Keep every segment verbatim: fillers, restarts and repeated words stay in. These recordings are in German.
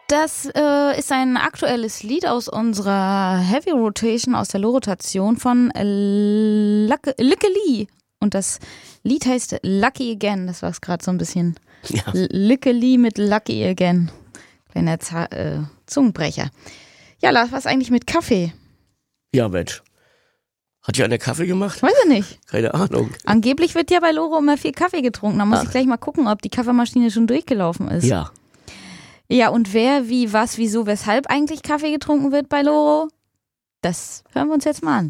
Das äh, ist ein aktuelles Lied aus unserer Heavy Rotation, aus der Low-Rotation von Lucky Lee. Und das Lied heißt Lucky Again. Das war es gerade so ein bisschen. Ja. Lucky Lee mit Lucky Again. Kleiner Z- äh, Zungenbrecher. Ja, Lars, was eigentlich mit Kaffee? Ja, Mensch. Hat ja einer Kaffee gemacht? Weiß ich nicht. Keine Ahnung. Angeblich wird ja bei Loro immer viel Kaffee getrunken. Da muss Ach. ich gleich mal gucken, ob die Kaffeemaschine schon durchgelaufen ist. Ja. Ja, und wer, wie, was, wieso, weshalb eigentlich Kaffee getrunken wird bei Loro, das hören wir uns jetzt mal an.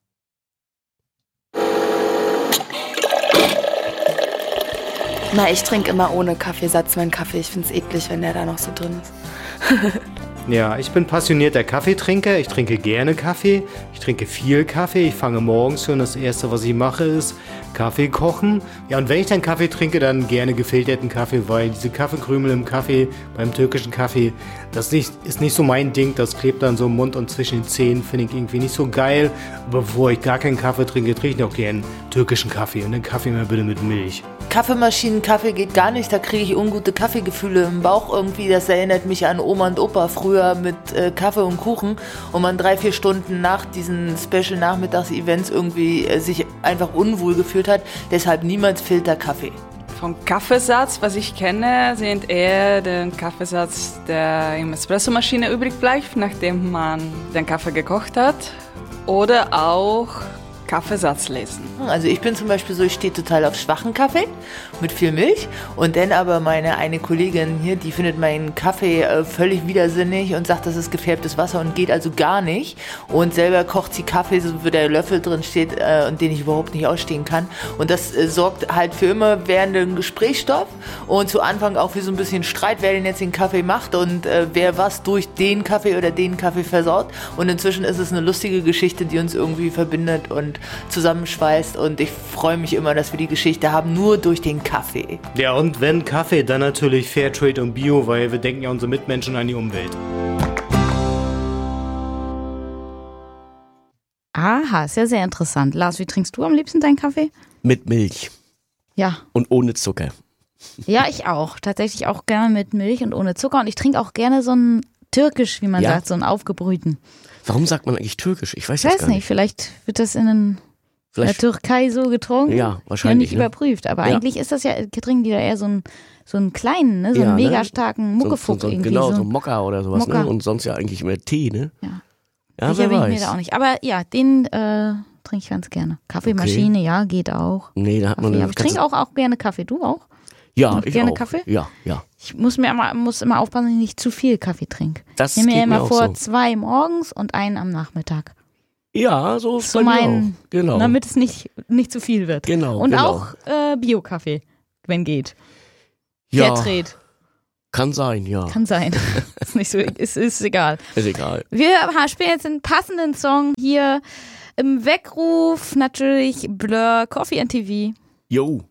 Na, ich trinke immer ohne Kaffeesatz meinen Kaffee. Ich finde es eklig, wenn der da noch so drin ist. Ja, ich bin passionierter Kaffeetrinker. Ich trinke gerne Kaffee. Ich trinke viel Kaffee. Ich fange morgens schon. Das Erste, was ich mache, ist Kaffee kochen. Ja, und wenn ich dann Kaffee trinke, dann gerne gefilterten Kaffee, weil diese Kaffeekrümel im Kaffee, beim türkischen Kaffee, das nicht, ist nicht so mein Ding. Das klebt dann so im Mund und zwischen den Zähnen, finde ich irgendwie nicht so geil. Aber bevor ich gar keinen Kaffee trinke, trinke ich auch gerne türkischen Kaffee. Und den Kaffee mal bitte mit Milch. Kaffeemaschinen-Kaffee geht gar nicht, da kriege ich ungute Kaffeegefühle im Bauch irgendwie. Das erinnert mich an Oma und Opa früher mit äh, Kaffee und Kuchen und man drei, vier Stunden nach diesen Special-Nachmittags-Events irgendwie äh, sich einfach unwohl gefühlt hat. Deshalb niemals Filterkaffee. Vom Kaffeesatz, was ich kenne, sind eher der Kaffeesatz, der in der Espressomaschine übrig bleibt, nachdem man den Kaffee gekocht hat. Oder auch Kaffeesatz lesen. Also ich bin zum Beispiel so, ich stehe total auf schwachen Kaffee mit viel Milch und dann aber meine eine Kollegin hier, die findet meinen Kaffee äh, völlig widersinnig und sagt, das ist gefärbtes Wasser und geht also gar nicht und selber kocht sie Kaffee, so wo der Löffel drin steht äh, und den ich überhaupt nicht ausstehen kann und das äh, sorgt halt für immer währenden Gesprächsstoff und zu Anfang auch für so ein bisschen Streit, wer denn jetzt den Kaffee macht und äh, wer was durch den Kaffee oder den Kaffee versaut und inzwischen ist es eine lustige Geschichte, die uns irgendwie verbindet und zusammenschweißt und ich freue mich immer, dass wir die Geschichte haben, nur durch den Kaffee. Ja, und wenn Kaffee, dann natürlich Fairtrade und Bio, weil wir denken ja unsere Mitmenschen an die Umwelt. Aha, ist ja sehr interessant. Lars, wie trinkst du am liebsten deinen Kaffee? Mit Milch. Ja. Und ohne Zucker. Ja, ich auch. Tatsächlich auch gerne mit Milch und ohne Zucker und ich trinke auch gerne so einen türkisch, wie man ja. sagt, so einen aufgebrühten. Warum sagt man eigentlich türkisch? Ich weiß ich weiß gar nicht. nicht. Vielleicht wird das in, den, in der Türkei so getrunken. Ja, wahrscheinlich. Ja, nicht ne? überprüft. Aber ja. eigentlich ist das ja, trinken die da eher so einen, so einen kleinen, ne? so einen ja, mega starken Muckefuck. So, so, irgendwie. Genau, so, so Mokka oder sowas. Mokka. Ne? Und sonst ja eigentlich immer Tee, ne? Ja. Ja, Sicher wer weiß. bin ich mir da auch nicht. Aber ja, den äh, trinke ich ganz gerne. Kaffeemaschine, okay. ja, geht auch. Nee, da hat man Kaffee, aber ich trinke auch, auch gerne Kaffee. Du auch? Ja, Noch ich gerne auch. Kaffee? Ja, ja. Ich muss mir immer, muss immer aufpassen, dass ich nicht zu viel Kaffee trinke. Das ich nehme mir immer mir vor, so. zwei morgens und einen am Nachmittag. Ja, so ist so bei mein, mir auch. Genau. Damit es nicht, nicht zu viel wird. Genau. Und genau. auch äh, Bio-Kaffee, wenn geht. Ja. Fairtrade. Kann sein, ja. Kann sein. ist nicht so, ist, ist egal. Ist egal. Wir spielen jetzt einen passenden Song hier im Weckruf, natürlich Blur, Coffee and T V. Jo.